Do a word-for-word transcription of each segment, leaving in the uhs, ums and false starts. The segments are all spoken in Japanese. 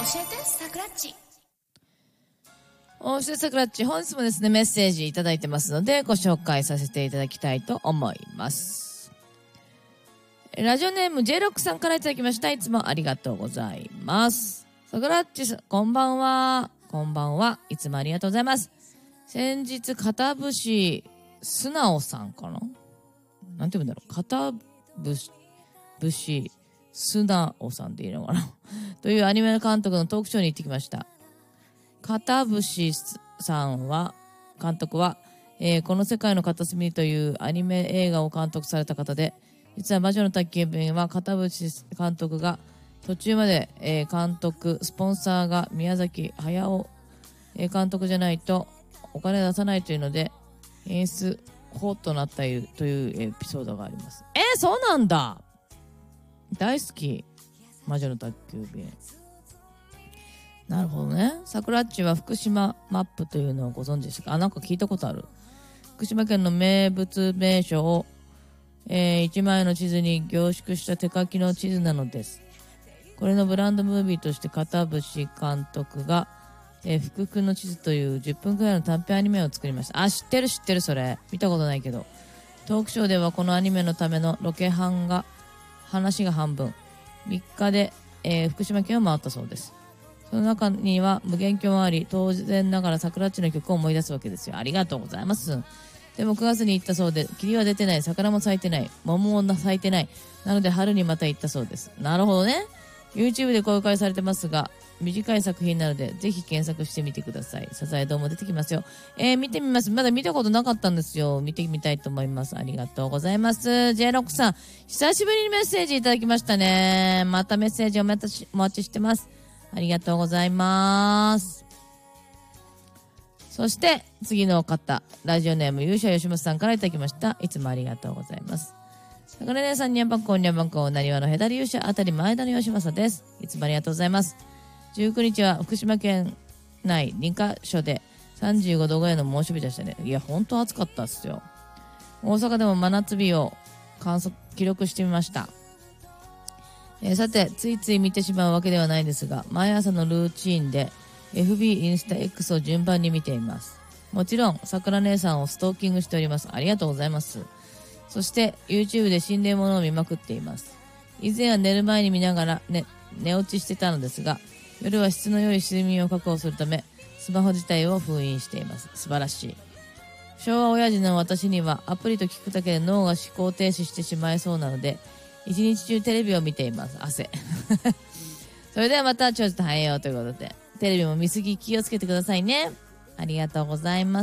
教えてさくらっち。 教えてさくらっち、本日もですねメッセージいただいてますのでご紹介させていただきたいと思います。ラジオネーム ジェイロック さんからいただきました。いつもありがとうございます。さくらっちさん、こんばんは。こんばんは。いつもありがとうございます。先日片節素直さんかな、なんて言うんだろう、片節節素直さんでいいのかなというアニメの監督のトークショーに行ってきました。片節さんは監督は、えー、この世界の片隅というアニメ映画を監督された方で、実は魔女の宅急便は片節監督が途中まで、えー、監督スポンサーが宮崎駿、えー、監督じゃないとお金出さないというので演出法となったというエピソードがあります。えー、そうなんだ。大好き魔女の宅急便。なるほどね。さくらっちは福島マップというのをご存知ですか？あ、なんか聞いたことある。福島県の名物名所を、えー、いちまいの地図に凝縮した手書きの地図なのです。これのブランドムービーとして片節監督が、えー、福君の地図というじゅっぷんくらいの短編アニメを作りました。あ、知ってる知ってる、それ見たことないけど。トークショーではこのアニメのためのロケハンが話が半分みっかで、えー、福島県を回ったそうです。その中には無限鏡もあり、当然ながら桜っちの曲を思い出すわけですよ。ありがとうございます。でもくがつに行ったそうで、霧は出てない、桜も咲いてない、桃も咲いてない。なので春にまた行ったそうです。なるほどね。 YouTube で公開されてますが短い作品なのでぜひ検索してみてください。サザエ堂も出てきますよ。えー、見てみます。まだ見たことなかったんですよ。見てみたいと思います。ありがとうございます。 ジェイロック さん、久しぶりにメッセージいただきましたね。またメッセージお待ちお待ちしてます。ありがとうございます。そして次の方、ラジオネーム勇者吉本さんからいただきました。いつもありがとうございます。さくら姉さん、にゃんぱんこんにゃんぱんこ、なにわのへだり勇者あたり前田の吉正です。いつもありがとうございます。じゅうくにちは福島県内にか所でさんじゅうごどぐらいの猛暑日でしたね。いや、ほんと暑かったっすよ。大阪でも真夏日を観測記録してみました。えー、さて、ついつい見てしまうわけではないですが、毎朝のルーチンで エフビー インスタ X を順番に見ています。もちろんさくら姉さんをストーキングしております。ありがとうございます。そして YouTube で心霊ものを見まくっています。以前は寝る前に見ながら、ね、寝落ちしてたのですが、夜は質の良い睡眠を確保するためスマホ自体を封印しています。素晴らしい。昭和親父の私にはアプリと聞くだけで脳が思考停止してしまいそうなので、一日中テレビを見ています。汗それではまたちょっと早ようということで、テレビも見すぎ気をつけてくださいね。ありがとうございます。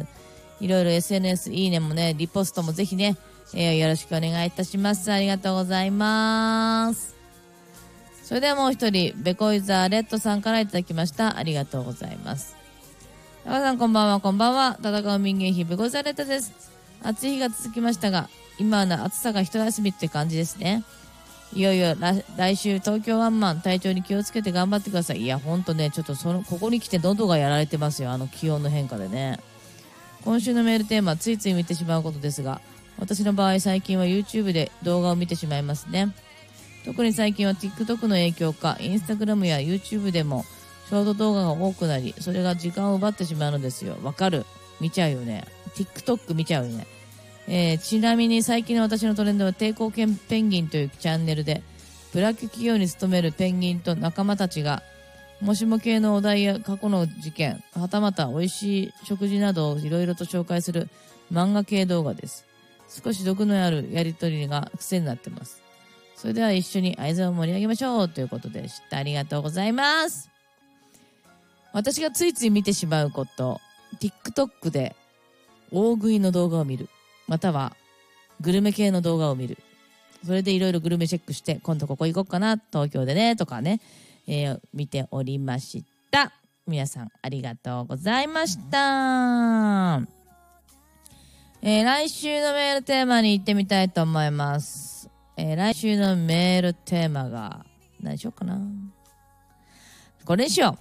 いろいろ エスエヌエス いいねもね、リポストもぜひね、えー、よろしくお願いいたします。ありがとうございます。それではもう一人、ベコイザーレッドさんからいただきました。ありがとうございます。高さん、こんばんは。こんばんは。戦う民芸品ベコイザーレッドです。暑い日が続きましたが、今はの暑さが一休みって感じですね。いよいよ来週東京ワンマン、体調に気をつけて頑張ってください。いやほんとね、ちょっとそのここに来て喉がやられてますよ。あの気温の変化でね。今週のメールテーマ、ついつい見てしまうことですが、私の場合最近は YouTube で動画を見てしまいますね。特に最近は TikTok の影響か、Instagram や YouTube でもショート動画が多くなり、それが時間を奪ってしまうのですよ。わかる。見ちゃうよね。TikTok 見ちゃうよね。えー、ちなみに最近の私のトレンドは抵抗犬ペンギンというチャンネルで、ブラック企業に勤めるペンギンと仲間たちがもしも系のお題や過去の事件、はたまた美味しい食事などをいろいろと紹介する漫画系動画です。少し毒のあるやりとりが癖になってます。それでは一緒に相沢を盛り上げましょうということでした。ありがとうございます。私がついつい見てしまうこと、TikTok で大食いの動画を見る。またはグルメ系の動画を見る。それでいろいろグルメチェックして、今度ここ行こうかな、東京でねとかね、えー、見ておりました。皆さんありがとうございました。えー、来週のメールテーマに行ってみたいと思います。えー、来週のメールテーマが何しようかな、これにしよう。